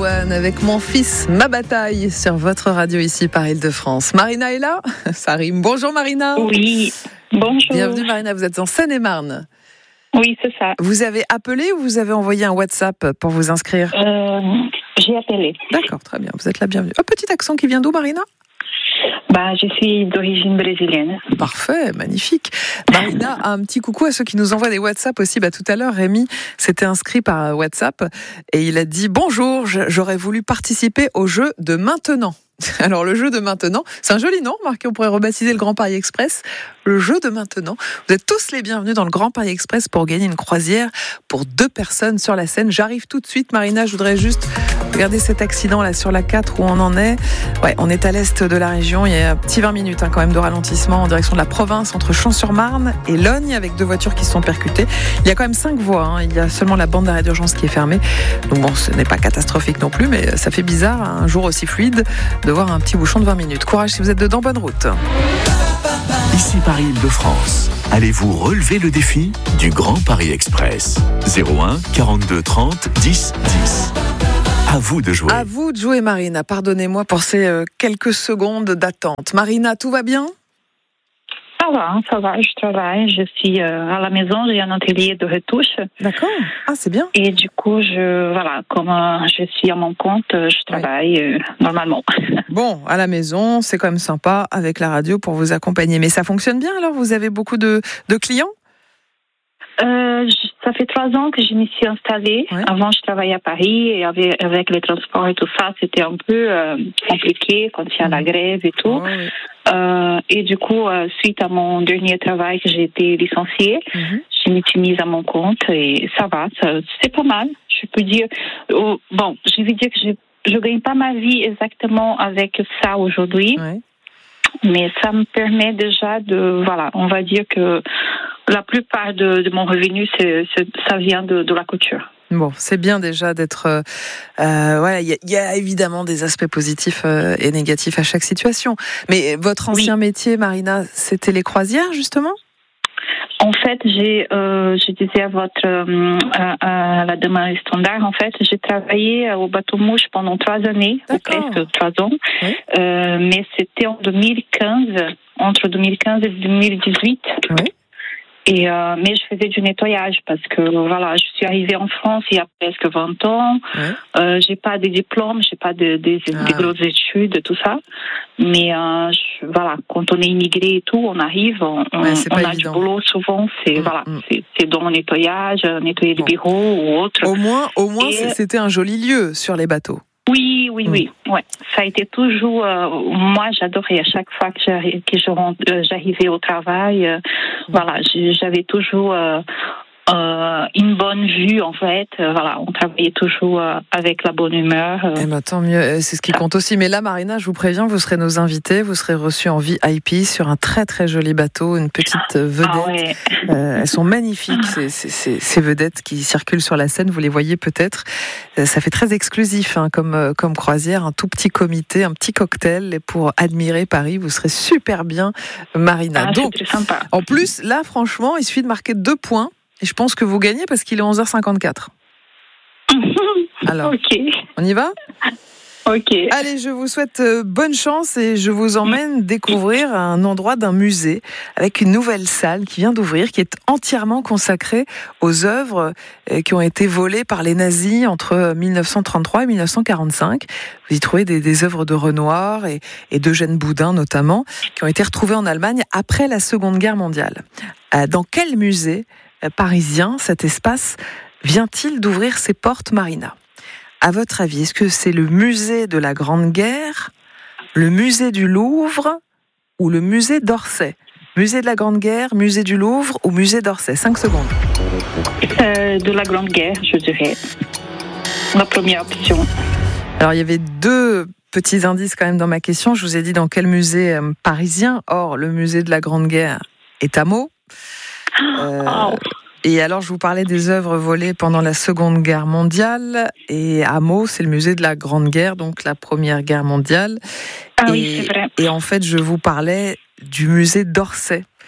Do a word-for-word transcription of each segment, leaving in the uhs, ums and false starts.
Balavoine avec Mon fils, ma bataille sur votre radio ici par Île-de-France. Marina est là, ça rime. Bonjour Marina. Oui, bonjour. Bienvenue Marina, vous êtes en Seine-et-Marne. Oui, c'est ça. Vous avez appelé ou vous avez envoyé un WhatsApp pour vous inscrire ? euh, J'ai appelé. D'accord, très bien, vous êtes la bienvenue. Un petit accent qui vient d'où Marina ? Bah, je suis d'origine brésilienne. Parfait, magnifique. Marina, un petit coucou à ceux qui nous envoient des WhatsApp aussi. Bah, tout à l'heure, Rémi s'était inscrit par WhatsApp et il a dit « Bonjour, j'aurais voulu participer au jeu de maintenant ». Alors, le jeu de maintenant, c'est un joli nom, remarquez, on pourrait rebaptiser le Grand Paris Express. Le jeu de maintenant. Vous êtes tous les bienvenus dans le Grand Paris Express pour gagner une croisière pour deux personnes sur la Seine. J'arrive tout de suite, Marina, je voudrais juste regarder cet accident là sur la quatre où on en est. Ouais, on est à l'est de la région, il y a un petit vingt minutes hein, quand même de ralentissement en direction de la province entre Champs-sur-Marne et Logne avec deux voitures qui se sont percutées. Il y a quand même cinq voies, hein. Il y a seulement la bande d'arrêt d'urgence qui est fermée. Donc bon, ce n'est pas catastrophique non plus, mais ça fait bizarre un jour aussi fluide de voir un petit bouchon de vingt minutes. Courage si vous êtes dedans, bonne route. Ici Paris Île-de-France. Allez-vous relever le défi du Grand Paris Express ? zéro un quarante-deux trente dix dix. À vous de jouer. À vous de jouer, Marina. Pardonnez-moi pour ces euh, quelques secondes d'attente. Marina, tout va bien ? Ça va, ça va, je travaille. Je suis euh, à la maison, j'ai un atelier de retouche. D'accord. Ah, c'est bien. Et du coup, je, voilà, comme euh, je suis à mon compte, je travaille oui. euh, normalement. Bon, à la maison, c'est quand même sympa avec la radio pour vous accompagner. Mais ça fonctionne bien alors ? Vous avez beaucoup de, de clients ? Euh, ça fait trois ans que je m'y suis installée. Ouais. Avant, je travaillais à Paris et avec, avec les transports et tout ça, c'était un peu euh, compliqué quand il y a mmh. la grève et tout. Oh, oui. euh, et du coup, euh, suite à mon dernier travail que j'ai été licenciée, mmh. je m'y suis mise à mon compte et ça va, ça, c'est pas mal. Je peux dire, oh, bon, je veux dire que je je gagne pas ma vie exactement avec ça aujourd'hui, ouais. mais ça me permet déjà de, voilà, on va dire que la plupart de, de mon revenu, c'est, c'est, ça vient de, de la couture. Bon, c'est bien déjà d'être... Euh, voilà, il y, y a évidemment des aspects positifs euh, et négatifs à chaque situation. Mais votre ancien oui. métier, Marina, c'était les croisières, justement ? En fait, j'ai, euh, je disais à votre, euh, à, à la demande standard, en fait, j'ai travaillé au bateau mouche pendant trois années, ou presque trois ans, oui. euh, mais c'était en deux mille quinze, entre deux mille quinze et deux mille dix-huit. Oui. Et euh, mais je faisais du nettoyage parce que voilà, je suis arrivée en France il y a presque vingt ans. Ouais. Euh, j'ai pas de diplôme, j'ai pas de, de, de, ah. de grosses études, tout ça. Mais euh, je, voilà, quand on est immigré et tout, on arrive, on, ouais, on a évident. Du boulot souvent. C'est mmh, voilà, mmh. C'est, c'est dans le nettoyage, nettoyer des bon. bureaux ou autre. Au moins, au moins, et... c'était un joli lieu sur les bateaux. Oui, oui, oui, ouais. Ça a été toujours. Euh, moi, j'adorais à chaque fois que, j'arri- que je rent, euh, j'arrivais au travail. Euh, mmh. Voilà, j'avais toujours euh, euh, une bonne vue en fait. Euh, voilà, on travaillait toujours euh, avec la bonne humeur. Euh. Eh ben, tant mieux, c'est ce qui compte aussi. Mais là, Marina, je vous préviens, vous serez nos invités. Vous serez reçus en V I P sur un très très joli bateau, une petite vedette. Ah ouais. euh, elles sont magnifiques, ces, ces, ces vedettes qui circulent sur la Seine. Vous les voyez peut-être. Ça fait très exclusif hein, comme, comme croisière, un tout petit comité, un petit cocktail. Et pour admirer Paris, vous serez super bien, Marina. Ah, donc, c'est très sympa. En plus, là, franchement, il suffit de marquer deux points. Et je pense que vous gagnez parce qu'il est onze heures cinquante-quatre. Alors, ok. On y va ? Ok. Allez, je vous souhaite bonne chance et je vous emmène découvrir un endroit d'un musée avec une nouvelle salle qui vient d'ouvrir, qui est entièrement consacrée aux œuvres qui ont été volées par les nazis entre dix-neuf cent trente-trois et dix-neuf cent quarante-cinq. Vous y trouvez des, des œuvres de Renoir et, et d'Eugène Boudin notamment, qui ont été retrouvées en Allemagne après la Seconde Guerre mondiale. Dans quel musée parisien cet espace vient-il d'ouvrir ses portes, Marina ? À votre avis, est-ce que c'est le musée de la Grande Guerre, le musée du Louvre ou le musée d'Orsay ? Musée de la Grande Guerre, musée du Louvre ou musée d'Orsay ? cinq secondes. Euh, de la Grande Guerre, je dirais. La première option. Alors, il y avait deux petits indices quand même dans ma question. Je vous ai dit dans quel musée euh, parisien. Or, le musée de la Grande Guerre est à Meaux. Euh, oh. Et alors, je vous parlais des œuvres volées pendant la Seconde Guerre mondiale. Et à Meaux, c'est le musée de la Grande Guerre, donc la Première Guerre mondiale. Ah et, oui, c'est vrai. Et en fait, je vous parlais du musée d'Orsay.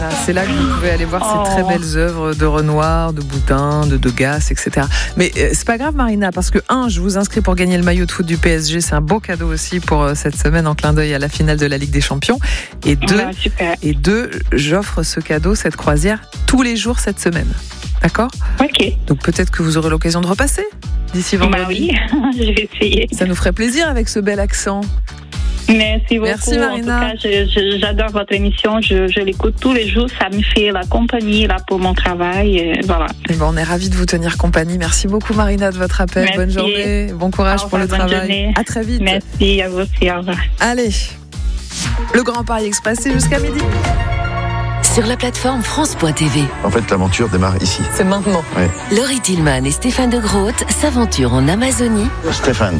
Voilà, c'est là que vous pouvez aller voir Oh. ces très belles œuvres de Renoir, de Boutin, de Degas, et cetera. Mais euh, c'est pas grave, Marina, parce que un, je vous inscris pour gagner le maillot de foot du P S G. C'est un beau cadeau aussi pour euh, cette semaine en clin d'œil à la finale de la Ligue des Champions. Et deux, Ouais, super. et deux, j'offre ce cadeau, cette croisière, tous les jours cette semaine. D'accord ? Ok. Donc peut-être que vous aurez l'occasion de repasser d'ici vendredi. Bah oui, je vais essayer. Ça nous ferait plaisir avec ce bel accent. Merci beaucoup. Merci, Marina. En tout cas, je- je- j'adore votre émission. Je, je l'écoute tous les jours. Ça me fait la compagnie là pour mon travail. Et voilà. Et ben, on est ravis de vous tenir compagnie. Merci beaucoup, Marina, de votre appel. Merci. Bonne journée. Bon courage Au pour le revoir, bonne travail. journée. À très vite. Merci à vous aussi. Au revoir. Allez. Le Grand Paris Express, c'est jusqu'à midi. Sur la plateforme France point T V, En fait, l'aventure démarre ici. C'est maintenant. Laurie Tillman et Stéphane de Groot s'aventurent en Amazonie Stéphane.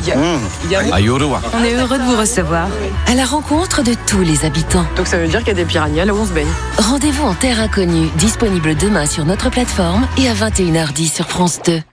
On est heureux de vous recevoir. à la rencontre de tous les habitants. Donc ça veut dire qu'il y a des piranhas là où on se baigne. Rendez-vous en terre inconnue, disponible demain sur notre plateforme et à vingt et une heures dix sur France deux.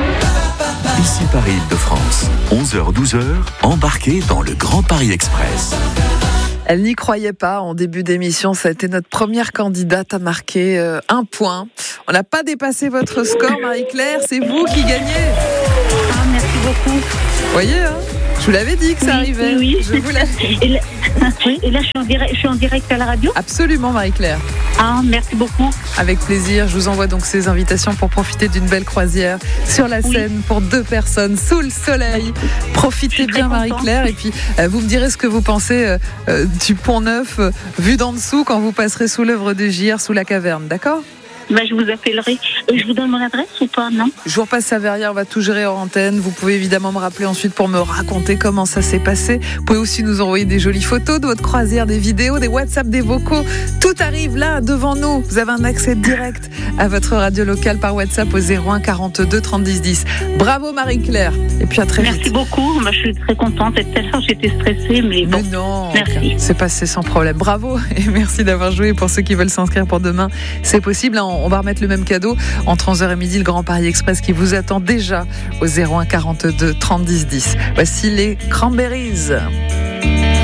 Ici Paris-Île-de-France. onze heures douze heures, embarquez dans le Grand Paris Express. Elle n'y croyait pas en début d'émission. Ça a été notre première candidate à marquer euh, un point. On n'a pas dépassé votre score, Marie-Claire. C'est vous qui gagnez. Ah, merci beaucoup. Vous voyez, hein, je vous l'avais dit que ça Oui, arrivait. oui, oui. Je vous l'avais dit. Et là, et là, je, suis en direct, je suis en direct à la radio. Absolument, Marie-Claire. Ah, merci beaucoup. Avec plaisir, je vous envoie donc ces invitations pour profiter d'une belle croisière sur la Oui. Seine pour deux personnes sous le soleil. Profitez Je suis bien, très Marie-Claire, et puis euh, vous me direz ce que vous pensez euh, euh, du Pont Neuf euh, vu d'en dessous quand vous passerez sous l'œuvre de Gire, sous la caverne, d'accord ? Ben, je vous appellerai. Euh, Je vous donne mon adresse ou pas, non? Je vous repasse ça derrière, on va tout gérer hors antenne. Vous pouvez évidemment me rappeler ensuite pour me raconter comment ça s'est passé. Vous pouvez aussi nous envoyer des jolies photos de votre croisière, des vidéos, des WhatsApp, des vocaux. Tout arrive là, devant nous. Vous avez un accès direct à votre radio locale par WhatsApp au zéro un quarante-deux trente dix dix. Bravo Marie-Claire. Et puis à très Merci vite. beaucoup. Ben, je suis très contente. Et tout à l'heure, j'étais stressée, mais bon. Mais non, Merci. c'est passé sans problème. Bravo et merci d'avoir joué. Pour ceux qui veulent s'inscrire pour demain, c'est possible. On va remettre le même cadeau entre onze heures et midi, le Grand Paris Express qui vous attend déjà au zéro un quarante-deux trente dix dix. Voici les Cranberries.